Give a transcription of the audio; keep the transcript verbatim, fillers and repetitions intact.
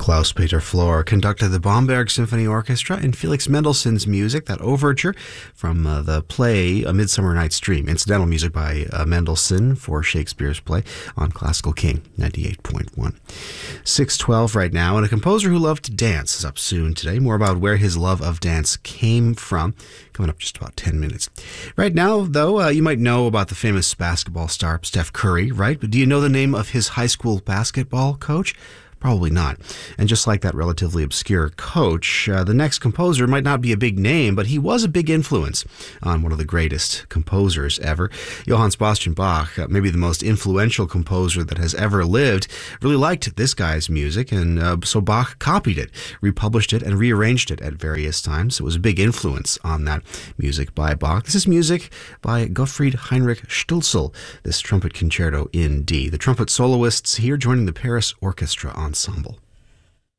Klaus-Peter Flor conducted the Bamberg Symphony Orchestra in Felix Mendelssohn's music, that overture from uh, the play A Midsummer Night's Dream. Incidental music by uh, Mendelssohn for Shakespeare's play on Classical King ninety-eight point one. six twelve right now, and a composer who loved to dance is up soon today. More about where his love of dance came from coming up just about ten minutes. Right now, though, uh, you might know about the famous basketball star Steph Curry, right? But do you know the name of his high school basketball coach? Probably not. And just like that relatively obscure coach, uh, the next composer might not be a big name, but he was a big influence on one of the greatest composers ever. Johann Sebastian Bach, uh, maybe the most influential composer that has ever lived, really liked this guy's music, and uh, so Bach copied it, republished it, and rearranged it at various times. It was a big influence on that music by Bach. This is music by Gottfried Heinrich Stölzl, this trumpet concerto in D. The trumpet soloists here joining the Paris Orchestra Ensemble.